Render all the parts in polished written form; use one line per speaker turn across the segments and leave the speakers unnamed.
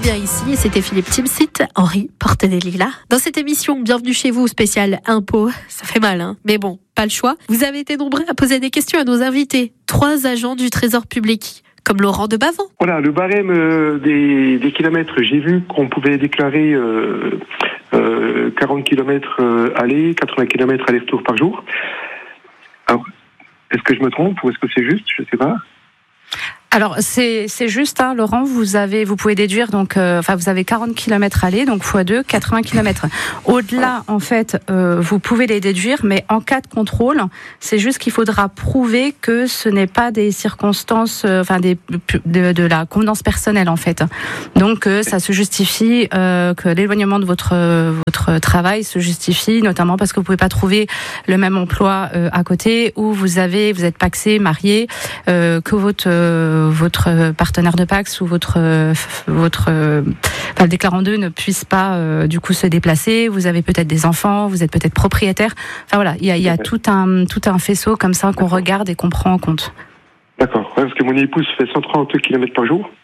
bien ici et c'était Philippe Timsit, Henri porte des lilas. Dans cette émission, bienvenue chez vous, spécial impôt. Ça fait mal, hein, mais bon, pas le choix. Vous avez été nombreux à poser des questions à nos invités. 3 agents du Trésor public, comme Laurent de Bavent.
Voilà, le barème des kilomètres, j'ai vu qu'on pouvait déclarer 40 km aller, 80 km aller-retour par jour. Alors, est-ce que je me trompe ou est-ce que c'est juste? Je ne sais pas.
Alors c'est juste, hein, Laurent, vous pouvez déduire donc, vous avez 40 km aller, donc x2, 80 km. Au-delà, en fait, vous pouvez les déduire, mais en cas de contrôle, c'est juste qu'il faudra prouver que ce n'est pas des circonstances, de la convenance personnelle, en fait. Donc ça se justifie, que l'éloignement de votre travail se justifie, notamment parce que vous pouvez pas trouver le même emploi à côté, ou vous êtes pacsé, marié, que votre partenaire de Pacs ou le déclarant 2 ne puisse pas du coup se déplacer. Vous avez peut-être des enfants, vous êtes peut-être propriétaire. Enfin voilà, il y a tout un faisceau comme ça qu'on regarde et qu'on prend en compte. D'accord,
ouais, parce que mon épouse fait 130 km par jour.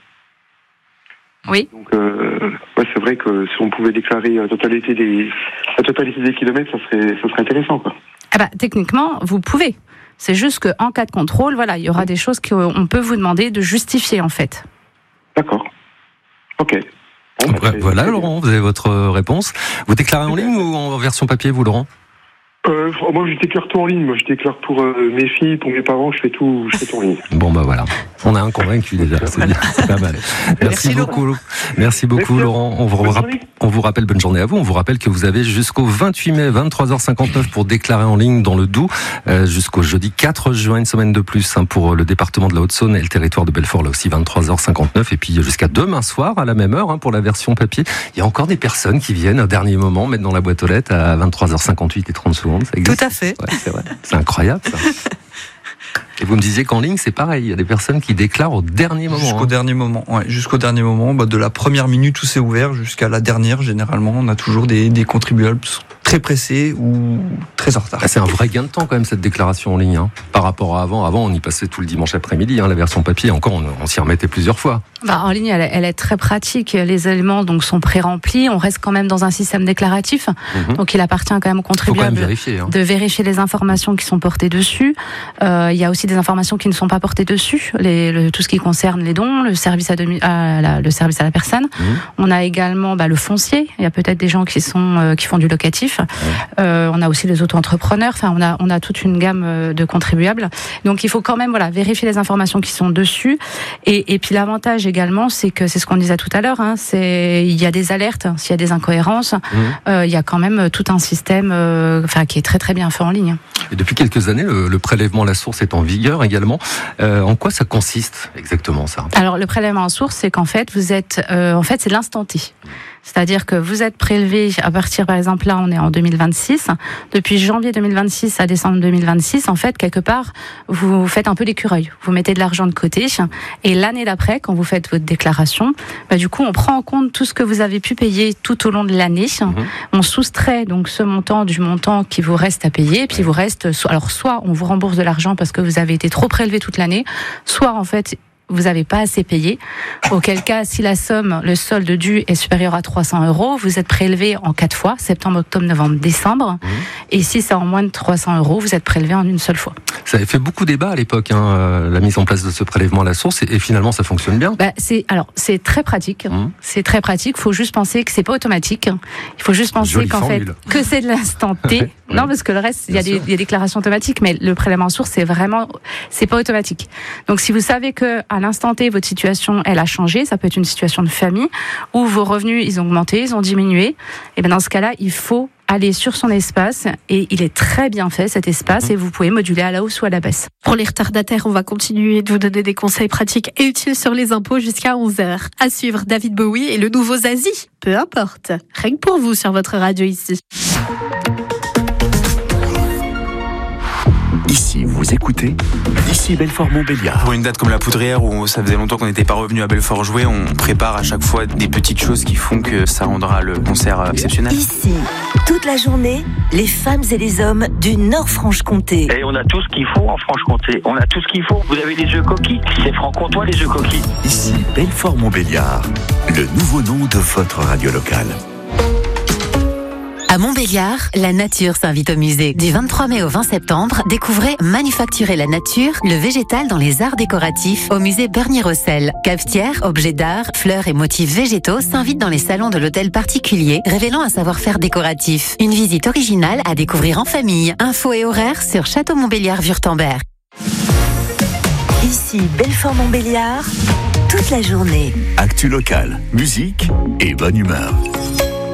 Oui.
Donc c'est vrai que si on pouvait déclarer la totalité des kilomètres, ça serait intéressant, quoi.
Ah bah techniquement, vous pouvez. C'est juste qu'en cas de contrôle, voilà, il y aura des choses qu'on peut vous demander de justifier, en fait.
D'accord. Ok. Bon,
voilà, Laurent, vous avez votre réponse. Vous déclarez en ligne ou en version papier, vous, Laurent ?
Moi, je déclare tout en ligne. Moi, je déclare pour mes filles, pour mes parents, je fais tout en ligne.
Bon, bah voilà. On a un convaincu déjà. C'est bien, c'est pas mal. Merci beaucoup. Merci beaucoup, Laurent. On vous rappelle, bonne journée à vous. On vous rappelle que vous avez jusqu'au 28 mai, 23h59 pour déclarer en ligne dans le Doubs, jusqu'au jeudi 4 juin, une semaine de plus, pour le département de la Haute-Saône et le territoire de Belfort, là aussi, 23h59. Et puis, jusqu'à demain soir, à la même heure, pour la version papier. Il y a encore des personnes qui viennent au dernier moment mettre dans la boîte aux lettres à 23h58 et 30 secondes.
Tout à fait.
Ouais, c'est vrai. C'est incroyable, ça. Et vous me disiez qu'en ligne, c'est pareil. Il y a des personnes qui déclarent au dernier moment.
Jusqu'au dernier moment, ouais. Jusqu'au dernier moment. De la première minute où c'est ouvert jusqu'à la dernière, généralement, on a toujours des contribuables très pressés ou très en retard.
C'est un vrai gain de temps, quand même, cette déclaration en ligne. Par rapport à avant. Avant, on y passait tout le dimanche après-midi. La version papier, encore, on s'y remettait plusieurs fois.
En ligne, elle est très pratique. Les éléments donc sont pré-remplis. On reste quand même dans un système déclaratif. Donc, il appartient quand même aux contribuables de vérifier les informations qui sont portées dessus. Il y a aussi des informations qui ne sont pas portées dessus. Tout ce qui concerne les dons, le service à la personne. On a également le foncier. Il y a peut-être des gens qui font du locatif. On a aussi les auto-entrepreneurs. Enfin, on a toute une gamme de contribuables. Donc, il faut quand même vérifier les informations qui sont dessus. Et puis, l'avantage également, c'est que c'est ce qu'on disait tout à l'heure. Il y a des alertes s'il y a des incohérences. Il y a quand même tout un système qui est très très bien fait en ligne.
Et depuis quelques années, le prélèvement à la source est en vigueur également. En quoi ça consiste exactement, ça ?
Alors, le prélèvement à source, c'est qu'en fait, c'est de l'instant T. C'est-à-dire que vous êtes prélevé à partir, par exemple, là, on est en 2026. Depuis janvier 2026 à décembre 2026, en fait, quelque part, vous faites un peu l'écureuil. Vous mettez de l'argent de côté. Et l'année d'après, quand vous faites votre déclaration, du coup, on prend en compte tout ce que vous avez pu payer tout au long de l'année. On soustrait donc ce montant du montant qui vous reste à payer. Et puis, vous reste, soit on vous rembourse de l'argent parce que vous avez été trop prélevé toute l'année, soit, en fait, vous n'avez pas assez payé. Auquel cas, si la somme, le solde dû est supérieur à 300 €, vous êtes prélevé en 4 fois, septembre, octobre, novembre, décembre. Et si c'est en moins de 300 €, vous êtes prélevé en une seule fois.
Ça avait fait beaucoup débat à l'époque, la mise en place de ce prélèvement à la source, et finalement ça fonctionne bien.
C'est très pratique. C'est très pratique. Il faut juste penser que c'est pas automatique. Il faut juste penser que c'est de l'instant T. Non, parce que le reste, il y a des déclarations automatiques, mais le prélèvement à source, c'est pas automatique. Donc, si vous savez que à l'instant T, votre situation, elle a changé, ça peut être une situation de famille, où vos revenus, ils ont augmenté, ils ont diminué, et bien dans ce cas-là, il faut aller sur son espace, et il est très bien fait, cet espace, et vous pouvez moduler à la hausse ou à la baisse.
Pour les retardataires, on va continuer de vous donner des conseils pratiques et utiles sur les impôts jusqu'à 11h. À suivre, David Bowie et le nouveau Zazie. Peu importe. Rien que pour vous sur votre radio ici.
Ici, vous écoutez, ici Belfort-Montbéliard.
Pour une date comme la Poudrière, où ça faisait longtemps qu'on n'était pas revenu à Belfort jouer, on prépare à chaque fois des petites choses qui font que ça rendra le concert exceptionnel.
Ici, toute la journée, les femmes et les hommes du Nord-Franche-Comté.
Et on a tout ce qu'il faut en Franche-Comté. On a tout ce qu'il faut. Vous avez les jeux coquilles. C'est franc-comtois, les jeux coquilles.
Ici Belfort-Montbéliard, le nouveau nom de votre radio locale.
À Montbéliard, la nature s'invite au musée. Du 23 mai au 20 septembre, découvrez Manufacturer la nature, le végétal dans les arts décoratifs au musée Bernier-Rossel. Cafetières, objets d'art, fleurs et motifs végétaux s'invitent dans les salons de l'hôtel particulier, révélant un savoir-faire décoratif. Une visite originale à découvrir en famille. Infos et horaires sur Château-Montbéliard-Wurtemberg.
Ici Belfort-Montbéliard, toute la journée.
Actu locale, musique et bonne humeur.